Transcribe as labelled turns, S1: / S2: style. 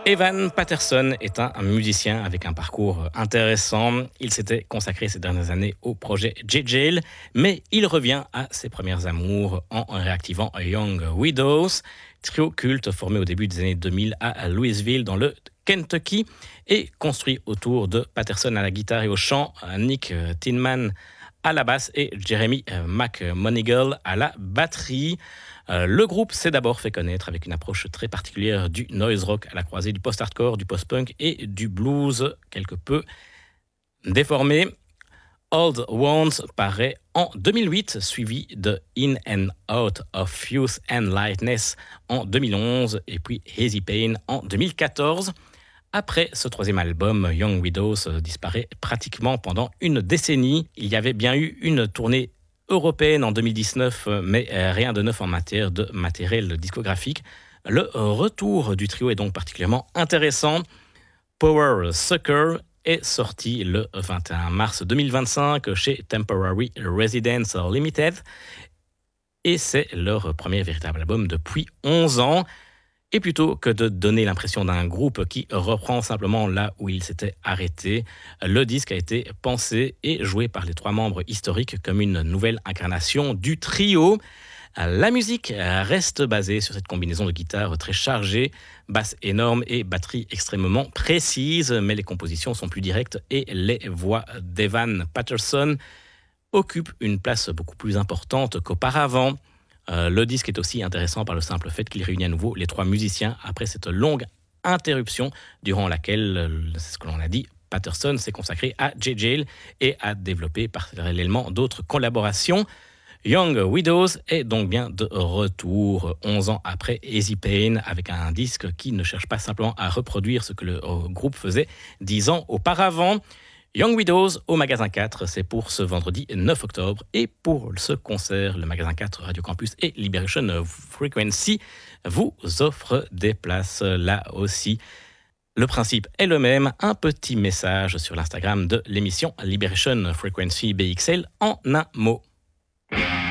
S1: Evan Patterson est un musicien avec un parcours intéressant. Il s'était consacré ces dernières années au projet J-Jail, mais il revient à ses premières amours en réactivant Young Widows, trio culte formé au début des années 2000 à Louisville dans le Kentucky et construit autour de Patterson à la guitare et au chant, Nick Tinman à la basse et Jeremy McMonigal à la batterie. Le groupe s'est d'abord fait connaître avec une approche très particulière du noise rock à la croisée du post-hardcore, du post-punk et du blues quelque peu déformé. Old Ones paraît en 2008, suivi de In and Out of Youth and Lightness en 2011 et puis Hazy Pain en 2014. Après ce troisième album, Young Widows disparaît pratiquement pendant une décennie. Il y avait bien eu une tournée européenne en 2019, mais rien de neuf en matière de matériel discographique. Le retour du trio est donc particulièrement intéressant. Power Sucker est sorti le 21 mars 2025 chez Temporary Residence Limited et c'est leur premier véritable album depuis 11 ans. Et plutôt que de donner l'impression d'un groupe qui reprend simplement là où il s'était arrêté, le disque a été pensé et joué par les trois membres historiques comme une nouvelle incarnation du trio. La musique reste basée sur cette combinaison de guitare très chargée, basse énorme et batterie extrêmement précise, mais les compositions sont plus directes et les voix d'Evan Patterson occupent une place beaucoup plus importante qu'auparavant. Le disque est aussi intéressant par le simple fait qu'il réunit à nouveau les trois musiciens après cette longue interruption durant laquelle, c'est ce que l'on a dit, Patterson s'est consacré à J-Jail et a développé parallèlement d'autres collaborations. Young Widows est donc bien de retour 11 ans après Hazy Pain avec un disque qui ne cherche pas simplement à reproduire ce que le groupe faisait 10 ans auparavant. Young Widows au Magasin 4, c'est pour ce vendredi 9 octobre. Et pour ce concert, le Magasin 4, Radio Campus et Liberation Frequency vous offrent des places là aussi. Le principe est le même, un petit message sur l'Instagram de l'émission Liberation Frequency BXL en un mot.